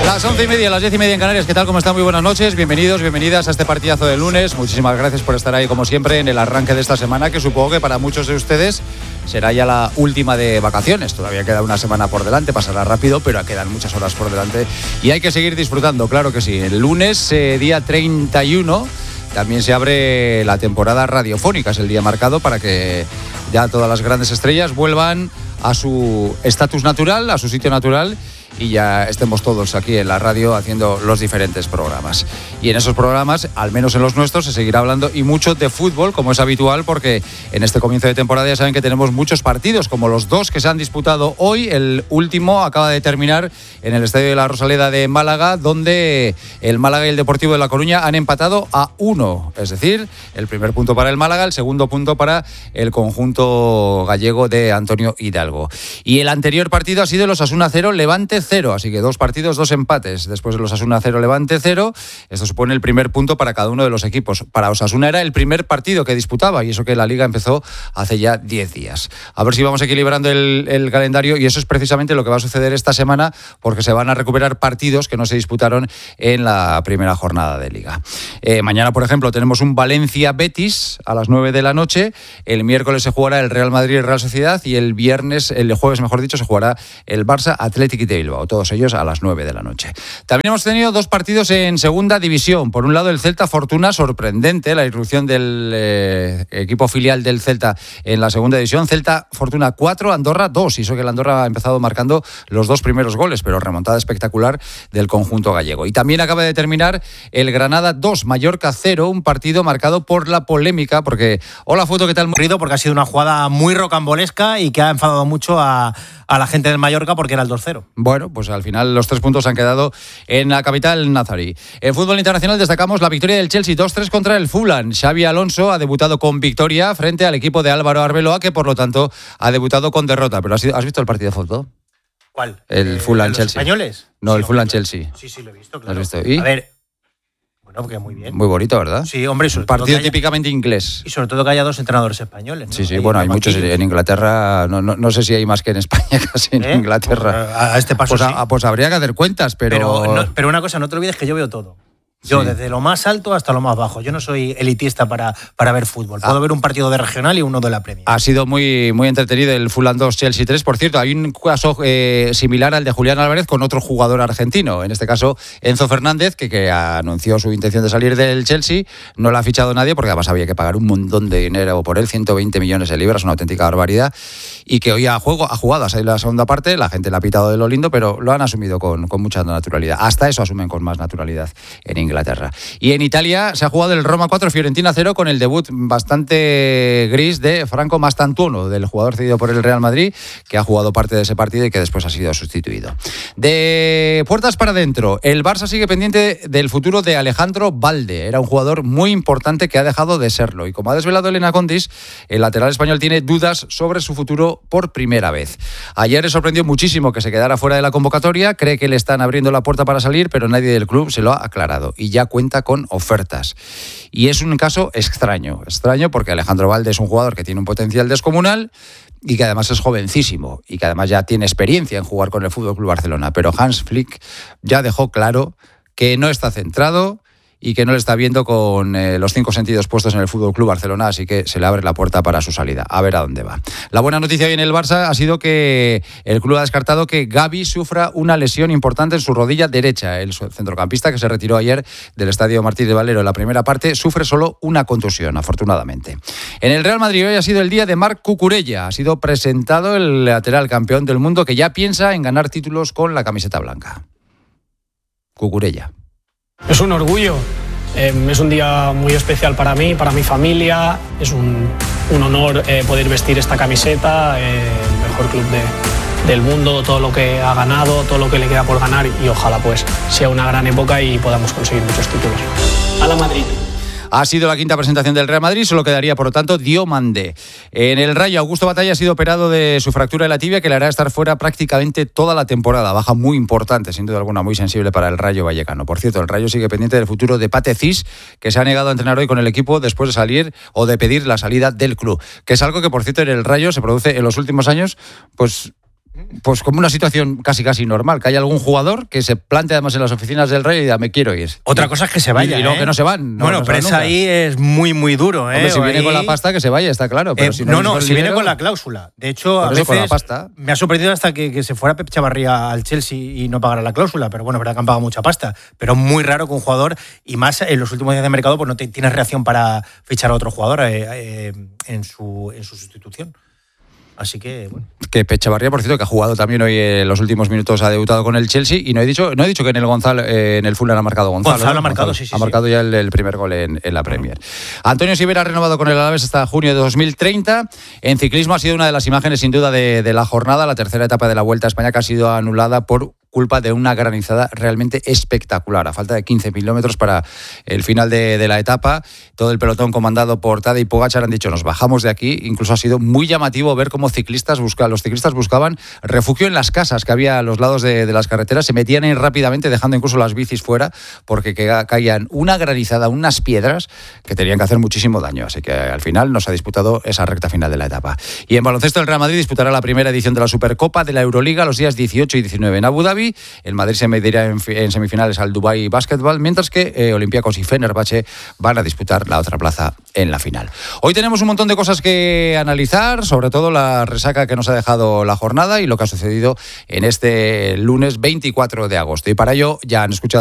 Las 11:30, las 10:30 en Canarias. ¿Qué tal? ¿Cómo están? Muy buenas noches. Bienvenidos, bienvenidas a este partidazo de lunes. Muchísimas gracias por estar ahí, como siempre, en el arranque de esta semana, que supongo que para muchos de ustedes será ya la última de vacaciones. Todavía queda una semana por delante, pasará rápido, pero quedan muchas horas por delante y hay que seguir disfrutando, claro que sí. El lunes, día 31, también se abre la temporada radiofónica. Es el día marcado para que ya todas las grandes estrellas vuelvan a su estatus natural, a su sitio natural, y ya estemos todos aquí en la radio haciendo los diferentes programas. Y en esos programas, al menos en los nuestros, se seguirá hablando y mucho de fútbol, como es habitual, porque en este comienzo de temporada ya saben que tenemos muchos partidos, como los dos que se han disputado hoy. El último acaba de terminar en el Estadio de la Rosaleda de Málaga, donde el Málaga y el Deportivo de La Coruña han empatado a 1. Es decir, el primer punto para el Málaga, el segundo punto para el conjunto gallego de Antonio Hidalgo. Y el anterior partido ha sido el Osasuna 0, Levante 0, así que 2 partidos, 2 empates. Después de los Osasuna 0, Levante 0, esto supone el primer punto para cada uno de los equipos. Para Osasuna era el primer partido que disputaba, y eso que la Liga empezó hace ya 10 días. A ver si vamos equilibrando el calendario, y eso es precisamente lo que va a suceder esta semana, porque se van a recuperar partidos que no se disputaron en la primera jornada de Liga. Mañana, por ejemplo, tenemos un Valencia-Betis a las 9 de la noche. El miércoles se jugará el Real Madrid y Real Sociedad, y el jueves, mejor dicho, se jugará el Barça-Athletic de Bilbao, todos ellos a las 9 de la noche. También hemos tenido 2 partidos en segunda división. Por un lado, el Celta Fortuna, sorprendente la irrupción del equipo filial del Celta en la segunda división. Celta Fortuna 4, Andorra 2, y eso que el Andorra ha empezado marcando los 2 primeros goles, pero remontada espectacular del conjunto gallego. Y también acaba de terminar el Granada 2, Mallorca 0, un partido marcado por la polémica, porque... Hola, Foto, ¿qué tal? Porque ha sido una jugada muy rocambolesca y que ha enfadado mucho a la gente del Mallorca, porque era el 2-0. Bueno, pues al final los 3 puntos han quedado en la capital nazarí. En fútbol internacional destacamos la victoria del Chelsea 2-3 contra el Fulham. Xabi Alonso ha debutado con victoria frente al equipo de Álvaro Arbeloa, que por lo tanto ha debutado con derrota. Pero ¿has visto el partido de fútbol? ¿Cuál? El Fulham-Chelsea. ¿Los españoles? No, sí, el Fulham-Chelsea. Sí, lo he visto, claro. ¿Lo has visto? ¿Y? A ver, bueno, porque muy bien. Muy bonito, ¿verdad? Sí, hombre. Un partido típicamente inglés. Y sobre todo que haya 2 entrenadores españoles, ¿no? Sí, bueno, hay muchos en Inglaterra. No sé si hay más que en España, casi en Inglaterra. Pues a este paso sí. Pues habría que hacer cuentas, pero una cosa, no te olvides que yo veo todo. Yo, sí, desde lo más alto hasta lo más bajo. Yo no soy elitista para ver fútbol. Puedo ver un partido de regional y uno de la Premier. Ha sido muy, muy entretenido el Fulham 2, Chelsea 3. Por cierto, hay un caso similar al de Julián Álvarez con otro jugador argentino. En este caso, Enzo Fernández, que anunció su intención de salir del Chelsea. No lo ha fichado nadie, porque además había que pagar un montón de dinero por él, 120 millones de libras, una auténtica barbaridad. Y que hoy ha jugado, ha salido la segunda parte, la gente le ha pitado de lo lindo, pero lo han asumido con mucha naturalidad. Hasta eso asumen con más naturalidad en Inglaterra. Y en Italia se ha jugado el Roma 4, Fiorentina 0, con el debut bastante gris de Franco Mastantuono, del jugador cedido por el Real Madrid, que ha jugado parte de ese partido y que después ha sido sustituido. De puertas para adentro, el Barça sigue pendiente del futuro de Alejandro Balde. Era un jugador muy importante que ha dejado de serlo, y como ha desvelado Elena Condis, el lateral español tiene dudas sobre su futuro por primera vez. Ayer le sorprendió muchísimo que se quedara fuera de la convocatoria, cree que le están abriendo la puerta para salir, pero nadie del club se lo ha aclarado, y ya cuenta con ofertas. Y es un caso extraño porque Alejandro Balde es un jugador que tiene un potencial descomunal y que además es jovencísimo y que además ya tiene experiencia en jugar con el FC Barcelona, pero Hans Flick ya dejó claro que no está centrado y que no le está viendo con los 5 sentidos puestos en el FC Barcelona, así que se le abre la puerta para su salida. A ver a dónde va. La buena noticia hoy en el Barça ha sido que el club ha descartado que Gavi sufra una lesión importante en su rodilla derecha. El centrocampista, que se retiró ayer del Estadio Martí de Valero en la primera parte, sufre solo una contusión, afortunadamente. En el Real Madrid hoy ha sido el día de Marc Cucurella. Ha sido presentado el lateral campeón del mundo, que ya piensa en ganar títulos con la camiseta blanca. Cucurella. Es un orgullo, es un día muy especial para mí, para mi familia. Es un honor poder vestir esta camiseta, el mejor club del mundo, todo lo que ha ganado, todo lo que le queda por ganar, y ojalá pues sea una gran época y podamos conseguir muchos títulos. ¡A la Madrid! Ha sido la 5ª presentación del Real Madrid, solo quedaría, por lo tanto, Diomandé. En el Rayo, Augusto Batalla ha sido operado de su fractura de la tibia, que le hará estar fuera prácticamente toda la temporada. Baja muy importante, sin duda alguna, muy sensible para el Rayo Vallecano. Por cierto, el Rayo sigue pendiente del futuro de Pate Cis, que se ha negado a entrenar hoy con el equipo después de salir o de pedir la salida del club. Que es algo que, por cierto, en el Rayo se produce en los últimos años, pues pues como una situación casi normal, que hay algún jugador que se plantea además en las oficinas del Rey y diga, me quiero ir. Otra cosa es que se vaya. Y luego que no se van. Bueno, pero eso ahí es muy duro. Hombre, si viene con la pasta, que se vaya, está claro. Pero si viene con la cláusula. De hecho, a veces con la pasta. Me ha sorprendido hasta que se fuera Pep Chavarría al Chelsea y no pagara la cláusula. Pero bueno, verdad que han pagado mucha pasta. Pero es muy raro que un jugador, y más en los últimos días de mercado, pues no tienes reacción para fichar a otro jugador en su sustitución. Así que, bueno. Que Pep Chavarría, por cierto, que ha jugado también hoy en los últimos minutos, ha debutado con el Chelsea, y no he dicho que en el Fulham ha marcado Gonzalo. Gonzalo ha marcado, sí. Ha marcado ya el primer gol en la Premier. Antonio Sivera ha renovado con el Alavés hasta junio de 2030. En ciclismo ha sido una de las imágenes, sin duda, de la jornada, la tercera etapa de la Vuelta a España, que ha sido anulada por culpa de una granizada realmente espectacular. A falta de 15 kilómetros para el final de la etapa, todo el pelotón comandado por Tadej Pogačar han dicho, nos bajamos de aquí. Incluso ha sido muy llamativo ver cómo los ciclistas buscaban refugio en las casas que había a los lados de las carreteras, se metían ahí rápidamente, dejando incluso las bicis fuera, porque caían una granizada, unas piedras que tenían que hacer muchísimo daño. Así que al final nos ha disputado esa recta final de la etapa. Y en baloncesto, el Real Madrid disputará la primera edición de la Supercopa de la Euroliga los días 18 y 19 en Abu Dhabi. El Madrid se medirá en semifinales al Dubai Basketball, mientras que Olympiacos y Fenerbahce van a disputar la otra plaza en la final. Hoy tenemos un montón de cosas que analizar, sobre todo la resaca que nos ha dejado la jornada y lo que ha sucedido en este lunes 24 de agosto. Y para ello ya han escuchado